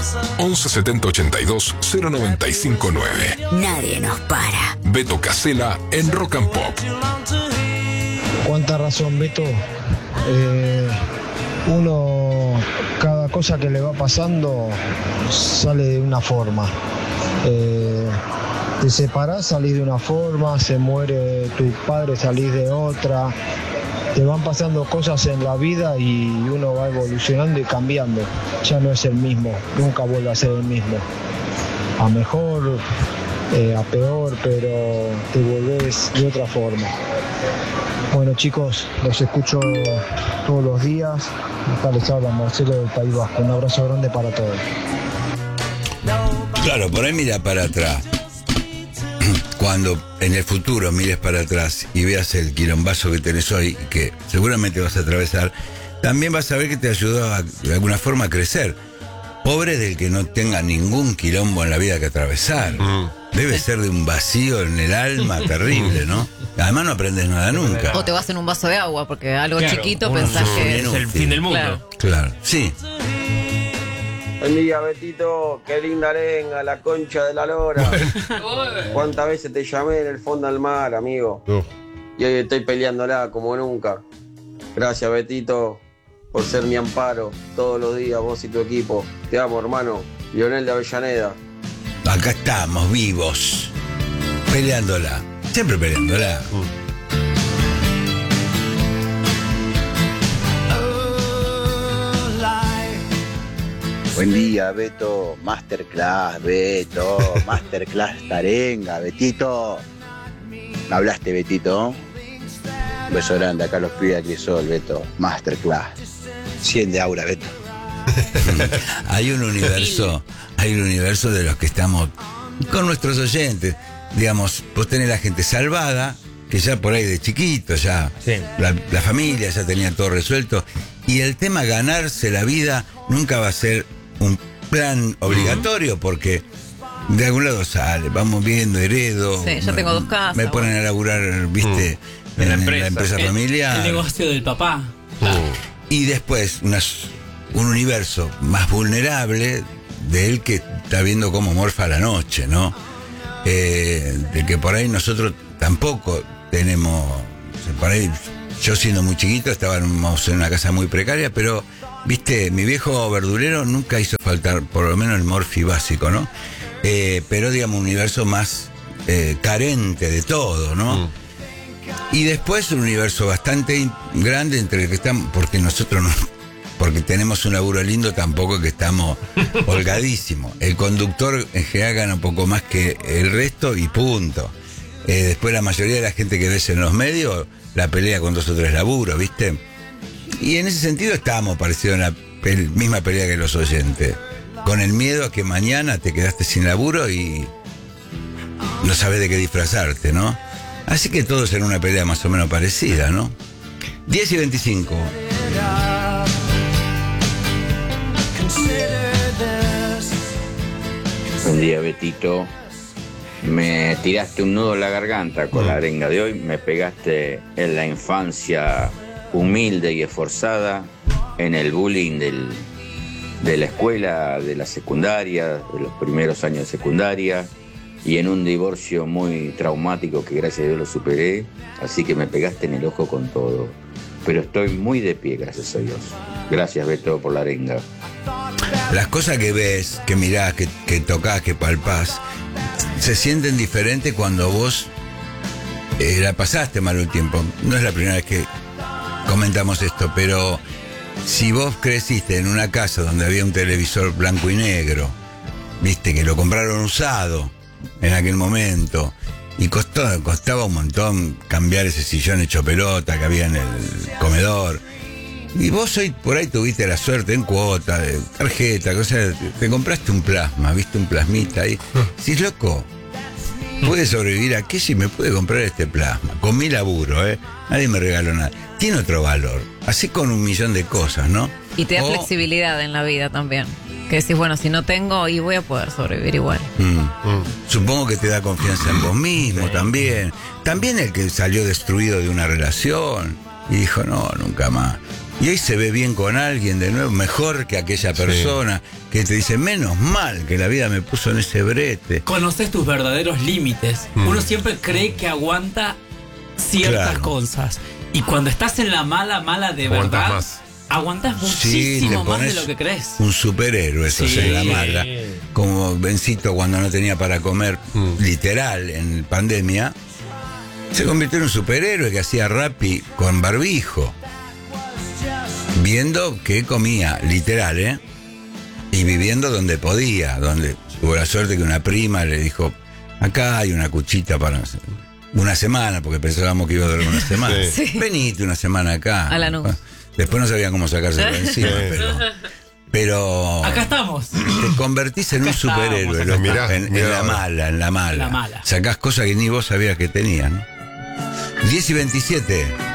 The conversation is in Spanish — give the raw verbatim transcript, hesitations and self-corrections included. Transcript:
once setenta ochenta y dos cero noventa y cinco nueve. Nadie nos para. Beto Casella en Rock and Pop. Cuánta razón, Beto. Eh, uno, cada cosa que le va pasando sale de una forma. Eh, te separás, salís de una forma, se muere tu padre, salís de otra. Te van pasando cosas en la vida y uno va evolucionando y cambiando. Ya no es el mismo, nunca vuelve a ser el mismo. A mejor, eh, a peor, pero te volvés de otra forma. Bueno, chicos, los escucho todos los días. Acá les habla Marcelo del País Vasco. Un abrazo grande para todos. Claro, por ahí mira para atrás. Cuando en el futuro mires para atrás y veas el quilombazo que tenés hoy, que seguramente vas a atravesar, también vas a ver que te ayudó a, de alguna forma a crecer. Pobre del que no tenga ningún quilombo en la vida que atravesar. Mm. Debe ser de un vacío en el alma terrible, ¿no? Además no aprendes nada nunca. O te vas en un vaso de agua, porque algo claro, chiquito pensás no, que es es el fin del mundo. Claro. Claro, sí. Buen día, Betito. Qué linda arenga, la concha de la lora. ¿Cuántas veces te llamé en el fondo del mar, amigo? No. Y hoy estoy peleándola como nunca. Gracias, Betito, por ser mi amparo todos los días, vos y tu equipo. Te amo, hermano. Lionel de Avellaneda. Acá estamos, vivos. Peleándola. Siempre peleándola. Mm. Buen día, Beto. Masterclass, Beto. Masterclass Tarenga, Betito. Hablaste, Betito. Un beso grande. Acá los pibes de Crisol, Beto. Masterclass. cien de aura, Beto. Hay un universo, hay un universo de los que estamos con nuestros oyentes. Digamos, vos tenés la gente salvada, que ya por ahí de chiquito, ya sí. la, la familia ya tenía todo resuelto. Y el tema ganarse la vida nunca va a ser un plan obligatorio, porque de algún lado sale, vamos viendo, heredo. Sí, yo tengo dos casas. Me ponen a laburar, viste, mm. en, en, la empresa, en la empresa el, familiar. El negocio del papá. Uh. Y después unas, un universo más vulnerable de él que está viendo cómo morfa la noche, ¿no? Eh, de que por ahí nosotros tampoco tenemos, por ahí yo siendo muy chiquito estábamos en una casa muy precaria, pero viste, mi viejo verdulero nunca hizo faltar por lo menos el morfi básico, ¿no? Eh, pero digamos un universo más eh, carente de todo, ¿no? Mm. Y después un universo bastante grande entre el que estamos, porque nosotros no, porque tenemos un laburo lindo, tampoco que estamos holgadísimos. El conductor en general gana un poco más que el resto y punto. Eh, después la mayoría de la gente que ves en los medios la pelea con dos o tres laburos, ¿viste? Y en ese sentido estábamos parecidos en la pel- misma pelea que los oyentes, con el miedo a que mañana te quedaste sin laburo y no sabes de qué disfrazarte, ¿no? Así que todos en una pelea más o menos parecida, ¿no? diez y veinticinco. Buen día, Betito. Me tiraste un nudo en la garganta con la arenga de hoy. Me pegaste en la infancia humilde y esforzada, en el bullying del, de la escuela, de la secundaria, de los primeros años de secundaria, y en un divorcio muy traumático que gracias a Dios lo superé. Así que me pegaste en el ojo con todo. Pero estoy muy de pie, gracias a Dios. Gracias, Beto, por la arenga. Las cosas que ves, que mirás, que, que tocás, que palpás, se sienten diferentes cuando vos eh, la pasaste mal un tiempo. No es la primera vez que comentamos esto, pero si vos creciste en una casa donde había un televisor blanco y negro, viste, que lo compraron usado en aquel momento, y costó, costaba un montón cambiar ese sillón hecho pelota que había en el comedor, y vos hoy por ahí tuviste la suerte en cuota, de tarjeta, cosa, te compraste un plasma, viste, un plasmita ahí, si loco, puede sobrevivir aquí si me puede comprar este plasma, con mi laburo, ¿eh? Nadie me regaló nada. Tiene otro valor, así con un millón de cosas, ¿no? Y te da o, flexibilidad en la vida también. Que decís, bueno, si no tengo, y voy a poder sobrevivir igual. Mm, mm. Supongo que te da confianza en vos mismo, sí. también. También el que salió destruido de una relación y dijo, no, nunca más. Y hoy se ve bien con alguien de nuevo, mejor que aquella persona, sí. que te dice, menos mal que la vida me puso en ese brete. Conoces tus verdaderos límites. Mm. Uno siempre cree que aguanta ciertas claro. cosas. Y cuando estás en la mala, mala de Aguantas verdad, más. aguantas muchísimo sí, más de lo que crees. Un superhéroe, eso sí. en la mala. Como Bencito cuando no tenía para comer, mm. literal, en pandemia, se convirtió en un superhéroe que hacía Rappi con barbijo. Viendo que comía, literal, ¿eh? Y viviendo donde podía, donde tuvo la suerte que una prima le dijo, acá hay una cuchita para una semana, porque pensábamos que iba a durar una semana. Sí. Venite una semana acá. A la nube. Después no sabía cómo sacárselo de encima, sí. pero... Pero... Acá estamos. Te convertís en acá un superhéroe, lo, mirá, en, mirá, en la mala, en la mala. La mala. Sacás cosas que ni vos sabías que tenías, ¿no? diez y veintisiete.